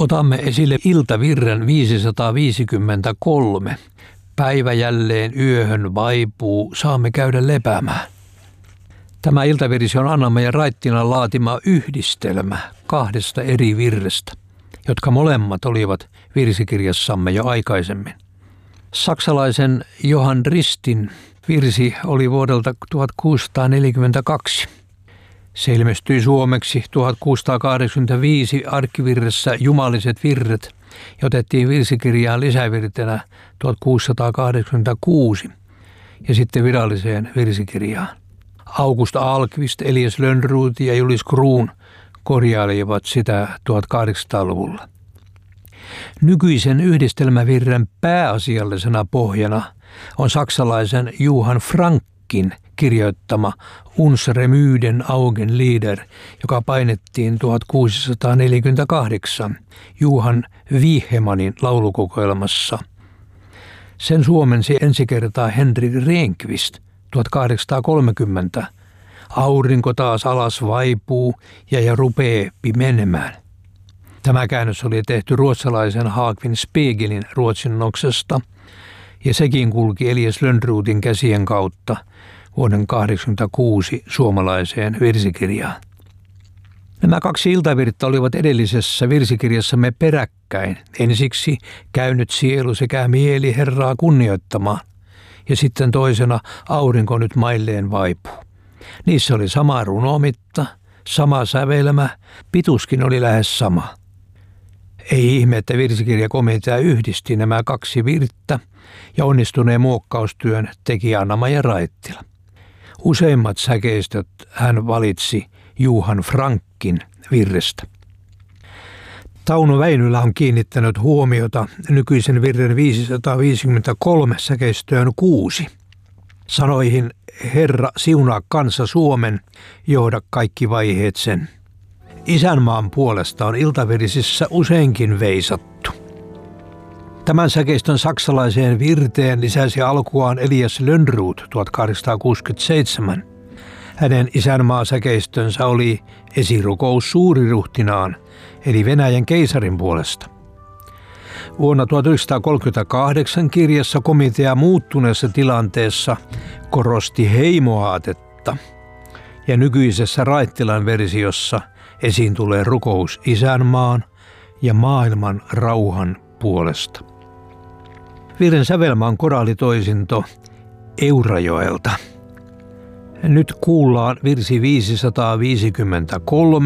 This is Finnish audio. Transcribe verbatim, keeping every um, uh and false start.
Otamme esille iltavirren viisisataaviisikymmentäkolme. Päivä jälleen yöhön vaipuu, saamme käydä lepäämään. Tämä iltavirsi on Anna-Maija ja Raittinan laatima yhdistelmä kahdesta eri virrestä, jotka molemmat olivat virsikirjassamme jo aikaisemmin. Saksalaisen Johann Ristin virsi oli vuodelta tuhatkuusisataaneljäkymmentäkaksi. Se ilmestyi suomeksi tuhatkuusisataakahdeksankymmentäviisi arkkivirressä Jumaliset virret ja otettiin virsikirjaan lisävirtenä tuhatkuusisataakahdeksankymmentäkuusi ja sitten viralliseen virsikirjaan. August Ahlqvist, Elias Lönnrot ja Julius Kruun korjailivat sitä tuhatkahdeksansataaluvulla. Nykyisen yhdistelmävirren pääasiallisena pohjana on saksalaisen Johann Franckin kirjoittama Uns remüden Augenlieder, joka painettiin tuhatkuusisataaneljäkymmentäkahdeksan Johann Wichemanin laulukokoelmassa. Sen suomensi ensi kertaa Henrik Rehnqvist tuhatkahdeksansataakolmekymmentä. Aurinko taas alas vaipuu ja ja rupee pimenemään. Tämä käännös oli tehty ruotsalaisen Haakvin Spegelin ruotsinnoksesta ja sekin kulki Elias Lönnrotin käsien kautta vuoden tuhatyhdeksänsataakahdeksankymmentäkuusi suomalaiseen virsikirjaan. Nämä kaksi iltavirttä olivat edellisessä virsikirjassamme peräkkäin. Ensiksi Käynyt sielu sekä mieli Herraa kunnioittamaan ja sitten toisena Aurinko nyt mailleen vaipuu. Niissä oli sama runomitta, sama sävelmä, pituuskin oli lähes sama. Ei ihme, että virsikirjakomitea yhdisti nämä kaksi virttä ja onnistuneen muokkaustyön teki Anna-Maija ja Raittila. Useimmat säkeistöt hän valitsi Johann Franckin virrestä. Tauno Väinölä on kiinnittänyt huomiota nykyisen virren viisisataaviisikymmentäkolme säkeistöön kuusi. Sanoihin Herra siunaa kansa Suomen, johda kaikki vaiheet sen. Isänmaan puolesta on iltavirsissä useinkin veisattu. Tämän säkeistön saksalaiseen virteen lisäsi alkuaan Elias Lönnrot tuhatkahdeksansataakuusikymmentäseitsemän. Hänen isänmaasäkeistönsä oli esirukous suuriruhtinaan, eli Venäjän keisarin puolesta. Vuonna tuhatyhdeksänsataakolmekymmentäkahdeksan kirjassa komitea muuttuneessa tilanteessa korosti heimoaatetta ja nykyisessä Raittilan versiossa esiin tulee rukous isänmaan ja maailman rauhan puolesta. Virren sävelmä on koraalitoisinto Eurajoelta. Nyt kuullaan virsi viisisataaviisikymmentäkolme.